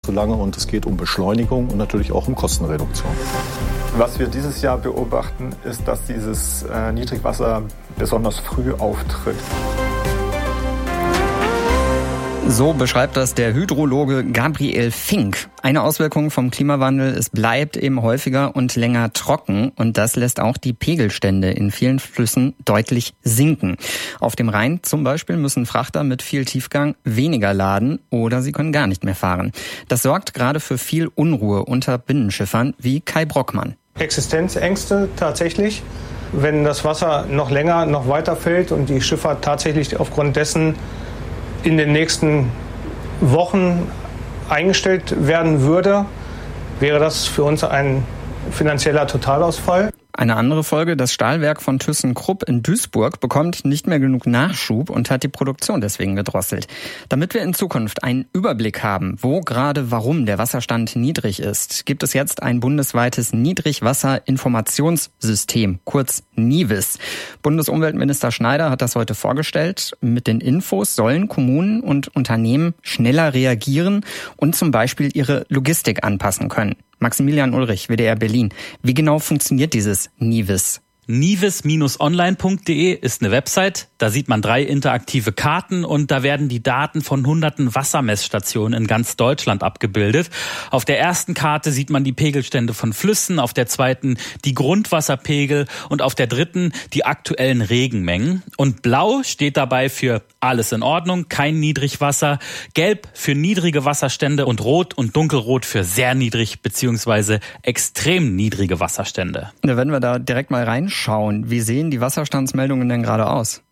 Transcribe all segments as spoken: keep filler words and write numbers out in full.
zu lange und es geht um Beschleunigung und natürlich auch um Kostenreduktion. Was wir dieses Jahr beobachten, ist, dass dieses äh, Niedrigwasser besonders früh auftritt. So beschreibt das der Hydrologe Gabriel Fink. Eine Auswirkung vom Klimawandel, es bleibt eben häufiger und länger trocken und das lässt auch die Pegelstände in vielen Flüssen deutlich sinken. Auf dem Rhein zum Beispiel müssen Frachter mit viel Tiefgang weniger laden oder sie können gar nicht mehr fahren. Das sorgt gerade für viel Unruhe unter Binnenschiffern wie Kai Brockmann. Existenzängste tatsächlich, wenn das Wasser noch länger, noch weiter fällt und die Schifffahrt tatsächlich aufgrund dessen in den nächsten Wochen eingestellt werden würde, wäre das für uns ein finanzieller Totalausfall. Eine andere Folge, das Stahlwerk von ThyssenKrupp in Duisburg bekommt nicht mehr genug Nachschub und hat die Produktion deswegen gedrosselt. Damit wir in Zukunft einen Überblick haben, wo gerade warum der Wasserstand niedrig ist, gibt es jetzt ein bundesweites Niedrigwasserinformationssystem, kurz NIWIS. Bundesumweltminister Schneider hat das heute vorgestellt. Mit den Infos sollen Kommunen und Unternehmen schneller reagieren und zum Beispiel ihre Logistik anpassen können. Maximilian Ulrich, W D R Berlin. Wie genau funktioniert dieses NIWIS? niwis Bindestrich online Punkt de ist eine Website. Da sieht man drei interaktive Karten und da werden die Daten von hunderten Wassermessstationen in ganz Deutschland abgebildet. Auf der ersten Karte sieht man die Pegelstände von Flüssen, auf der zweiten die Grundwasserpegel und auf der dritten die aktuellen Regenmengen. Und blau steht dabei für alles in Ordnung, kein Niedrigwasser, gelb für niedrige Wasserstände und rot und dunkelrot für sehr niedrig bzw. extrem niedrige Wasserstände. Da werden wir da direkt mal reinschauen. Wie sehen die Wasserstandsmeldungen denn gerade aus?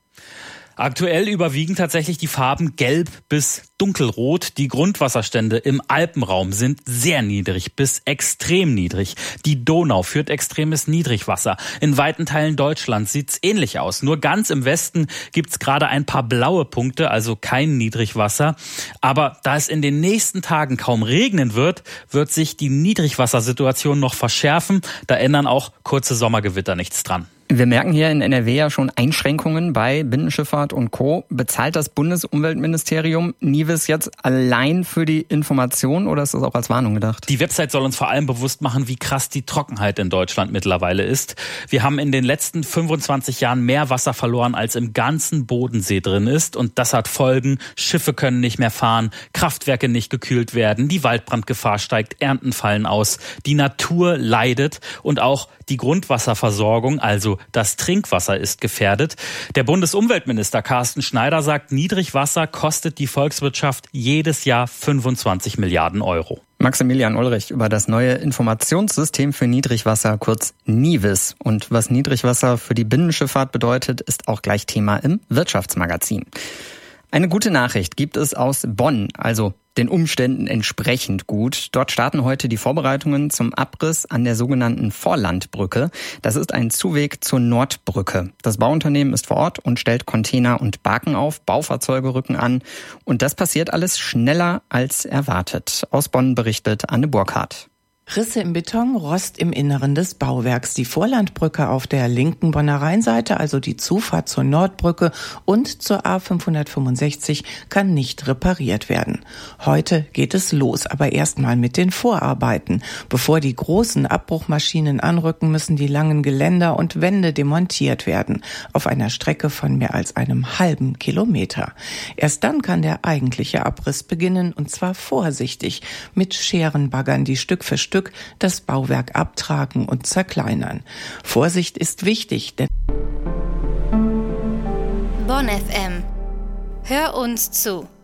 Aktuell überwiegen tatsächlich die Farben gelb bis dunkelrot. Die Grundwasserstände im Alpenraum sind sehr niedrig bis extrem niedrig. Die Donau führt extremes Niedrigwasser. In weiten Teilen Deutschlands sieht's ähnlich aus. Nur ganz im Westen gibt's gerade ein paar blaue Punkte, also kein Niedrigwasser. Aber da es in den nächsten Tagen kaum regnen wird, wird sich die Niedrigwassersituation noch verschärfen. Da ändern auch kurze Sommergewitter nichts dran. Wir merken hier in N R W ja schon Einschränkungen bei Binnenschifffahrt und Co. Bezahlt das Bundesumweltministerium NIWIS jetzt allein für die Information oder ist das auch als Warnung gedacht? Die Website soll uns vor allem bewusst machen, wie krass die Trockenheit in Deutschland mittlerweile ist. Wir haben in den letzten fünfundzwanzig Jahren mehr Wasser verloren, als im ganzen Bodensee drin ist. Und das hat Folgen. Schiffe können nicht mehr fahren, Kraftwerke nicht gekühlt werden, die Waldbrandgefahr steigt, Ernten fallen aus, die Natur leidet und auch die Grundwasserversorgung, also das Trinkwasser, ist gefährdet. Der Bundesumweltminister Carsten Schneider sagt, Niedrigwasser kostet die Volkswirtschaft jedes Jahr fünfundzwanzig Milliarden Euro. Maximilian Ulrich über das neue Informationssystem für Niedrigwasser, kurz NIWIS. Und was Niedrigwasser für die Binnenschifffahrt bedeutet, ist auch gleich Thema im Wirtschaftsmagazin. Eine gute Nachricht gibt es aus Bonn, also den Umständen entsprechend gut. Dort starten heute die Vorbereitungen zum Abriss an der sogenannten Vorlandbrücke. Das ist ein Zuweg zur Nordbrücke. Das Bauunternehmen ist vor Ort und stellt Container und Barken auf, Baufahrzeuge rücken an. Und das passiert alles schneller als erwartet. Aus Bonn berichtet Anne Burkhardt. Risse im Beton, Rost im Inneren des Bauwerks. Die Vorlandbrücke auf der linken Bonner Rheinseite, also die Zufahrt zur Nordbrücke und zur A fünfhundertfünfundsechzig, kann nicht repariert werden. Heute geht es los, aber erstmal mit den Vorarbeiten. Bevor die großen Abbruchmaschinen anrücken, müssen die langen Geländer und Wände demontiert werden. Auf einer Strecke von mehr als einem halben Kilometer. Erst dann kann der eigentliche Abriss beginnen, und zwar vorsichtig, mit Scherenbaggern, die Stück für Stück das Bauwerk abtragen und zerkleinern. Vorsicht ist wichtig, denn Bonn F M. Hör uns zu.